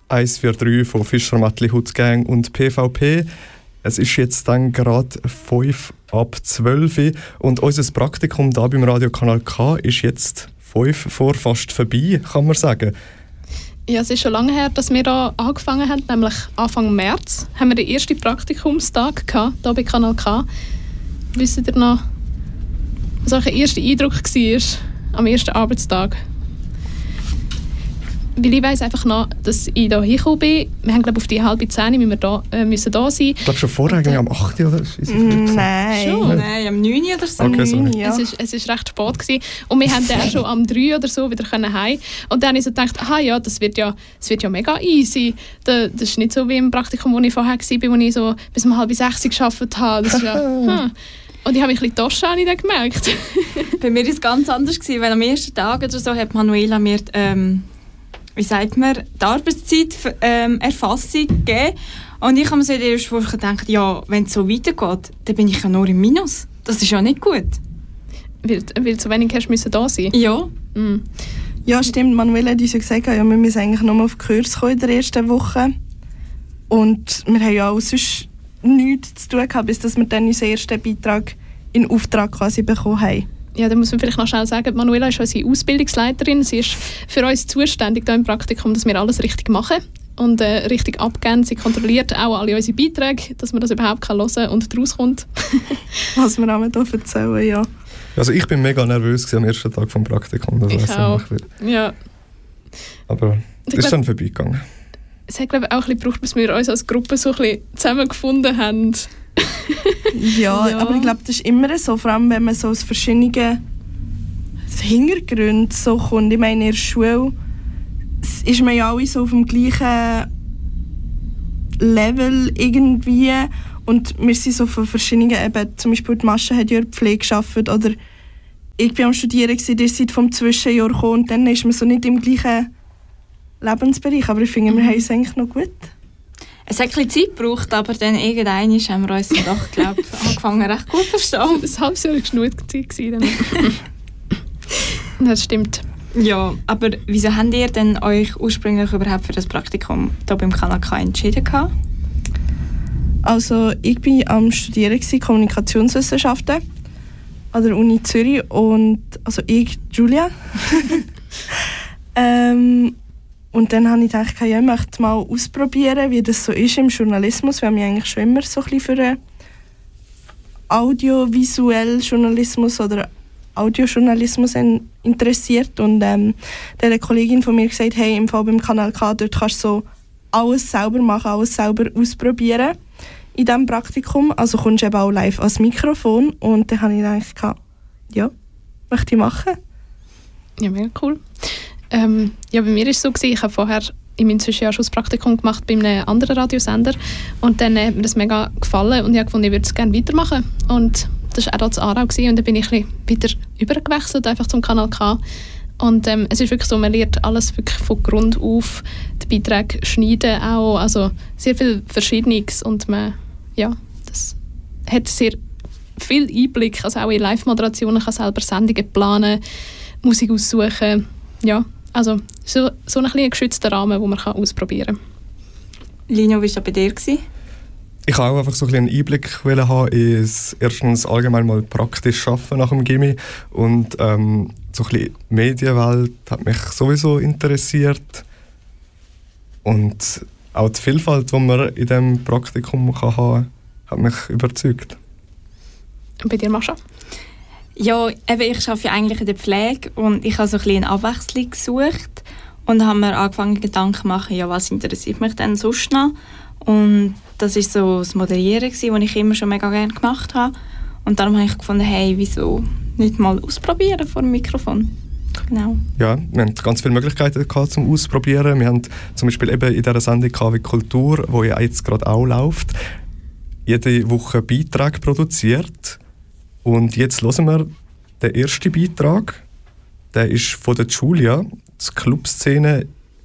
143 von Fischer Mattli Hutzgang und PvP. Es ist jetzt dann gerade 5 ab 12 und unser Praktikum hier beim Radiokanal K ist jetzt 5 vor fast vorbei, kann man sagen. Ja, es ist schon lange her, dass wir hier angefangen haben, nämlich Anfang März haben wir den ersten Praktikumstag gehabt, hier bei Kanal K. Wisst ihr noch, was euer erster Eindruck war am ersten Arbeitstag? Weil ich weiss einfach noch, dass ich hier hingekommen bin. Wir haben, glaube ich, auf die 9:30 müssen da sein. Ich glaube schon vorher, am 8. oder? Nein, am 9. oder so. Okay, sorry. Ja. Es war recht spät gewesen. Und wir haben dann schon am 3 oder so wieder heim. Und dann habe ich so gedacht, das wird ja mega easy. Das ist nicht so wie im Praktikum, wo ich vorher war, wo ich so bis um 5:30 gearbeitet habe. Das ist ja, Und ich habe mich ein bisschen Tosche gemerkt. Bei mir war es ganz anders, weil am ersten Tag oder so hat Manuela mir die Arbeitszeiterfassung gegeben. Und ich habe mir so in der ersten Woche gedacht, ja, wenn es so weitergeht, dann bin ich ja nur im Minus. Das ist ja nicht gut. Weil du so wenig hast müssen da sein? Ja. Mm. Ja, stimmt. Manuela hat uns ja gesagt, wir müssen eigentlich nur auf Kurs kommen in der ersten Woche. Und wir haben ja auch sonst nichts zu tun gehabt, bis dass wir dann unseren ersten Beitrag in Auftrag quasi bekommen haben. Ja, da muss man vielleicht noch schnell sagen, Manuela ist unsere Ausbildungsleiterin. Sie ist für uns zuständig hier im Praktikum, dass wir alles richtig machen und richtig abgeben. Sie kontrolliert auch alle unsere Beiträge, dass man das überhaupt hören kann und daraus kommt. Was wir auch hier erzählen, ja. Also ich bin mega nervös am ersten Tag des Praktikums. Das ich auch, ja. Aber es ist dann vorbeigegangen. Es hat, glaube ich, auch ein bisschen gebraucht, bis wir uns als Gruppe so ein bisschen zusammengefunden haben. Ja, aber ich glaube, das ist immer so, vor allem wenn man so aus verschiedenen Hintergründen so kommt. Ich meine, in der Schule ist man ja alle so auf dem gleichen Level irgendwie und wir sind so von verschiedenen, eben, zum Beispiel die Mascha hat ja in der Pflege gearbeitet oder ich war am Studieren, ihr seid vom Zwischenjahr gekommen und dann ist man so nicht im gleichen Lebensbereich, aber ich finde, wir haben es eigentlich noch gut. Es hat ein bisschen Zeit gebraucht, aber dann irgendwann haben wir uns doch, glaube ich, angefangen recht gut zu verstehen. Ein halbes Jahr war genug Zeit. Das stimmt. Ja, aber wieso habt ihr denn euch ursprünglich überhaupt für das Praktikum hier beim Kanal K entschieden? Also ich war am Studieren Kommunikationswissenschaften an der Uni Zürich und also ich, Julia. Und dann habe ich gedacht, ich möchte mal ausprobieren, wie das so ist im Journalismus. Wir haben mich eigentlich schon immer so ein bisschen für audiovisuellen Journalismus oder Audiojournalismus interessiert. Und dann hat eine Kollegin von mir gesagt, hey, im Fall beim Kanal K, dort kannst du so alles selber machen, alles selber ausprobieren in diesem Praktikum. Also kommst du eben auch live ans Mikrofon. Und dann habe ich gedacht, ja, möchte ich machen. Ja, mega cool. Ja, bei mir war es so, ich habe vorher in meinem Zwischenjahr schon das Praktikum gemacht bei einem anderen Radiosender und dann hat mir das mega gefallen und ich habe gefunden, ich würde es gerne weitermachen und das war auch hier in Aarau und dann bin ich ein bisschen wieder übergewechselt einfach zum Kanal K und es ist wirklich so, man lernt alles wirklich von Grund auf, die Beiträge schneiden auch, also sehr viel Verschiedenes und man, ja, das hat sehr viel Einblick, also auch in Live-Moderationen, kann selber Sendungen planen, Musik aussuchen, ja. Also so ein bisschen geschützter Rahmen, den man ausprobieren kann. Lino, wie war das bei dir? Ich wollte auch einfach so ein bisschen einen Einblick haben in erstens allgemein mal praktisch arbeiten nach dem Gymi und so ein bisschen Medienwelt hat mich sowieso interessiert und auch die Vielfalt, die man in diesem Praktikum haben kann, hat mich überzeugt. Und bei dir, Mascha? Ja, eben, ich arbeite ja eigentlich in der Pflege und ich habe so ein bisschen eine Abwechslung gesucht und habe mir angefangen Gedanken zu machen, ja, was interessiert mich denn sonst noch? Und das war so das Moderieren, das ich immer schon mega gerne gemacht habe. Und darum habe ich gefunden, hey, wieso nicht mal ausprobieren vor dem Mikrofon? Genau. Ja, wir hatten ganz viele Möglichkeiten gehabt zum Ausprobieren. Wir haben zum Beispiel eben in dieser Sendung KW Kultur, die ja jetzt gerade auch läuft, jede Woche Beiträge produziert. Und jetzt hören wir den ersten Beitrag. Der ist von der Julia zur Clubszene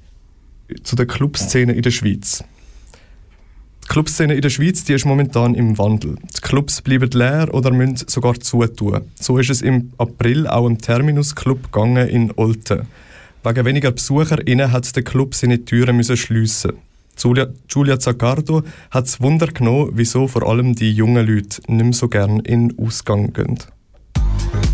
in der Schweiz. Die Clubszene in der Schweiz, die ist momentan im Wandel. Die Clubs bleiben leer oder müssen sogar zutun. So ist es im April auch im Terminus Club gegangen in Olten. Wegen weniger BesucherInnen hat der Club seine Türen schliessen. Giulia Zaccardo hat es Wunder genommen, wieso vor allem die jungen Leute nicht mehr so gerne in den Ausgang gehen.